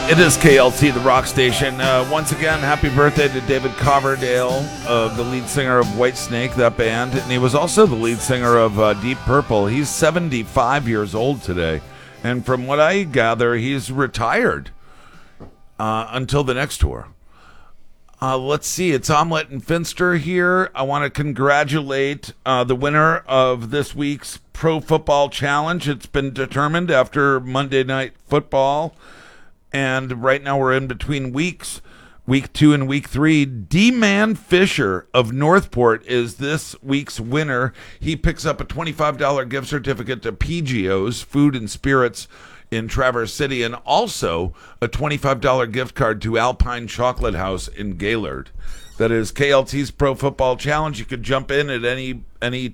It is KLT, the rock station. Once again, happy birthday to David Coverdale, the lead singer of Whitesnake, that band. And he was also the lead singer of Deep Purple. He's 75 years old today. And from what I gather, he's retired until the next tour. Let's see. It's Omelette and Finster here. I want to congratulate the winner of this week's Pro Football Challenge. It's been determined after Monday Night Football. And right now we're in between weeks, week 2 and week 3. D-Man Fisher of Northport is this week's winner. He picks up a $25 gift certificate to PGO's Food and Spirits in Traverse City, and also a $25 gift card to Alpine Chocolate House in Gaylord. That is KLT's Pro Football Challenge. You could jump in at any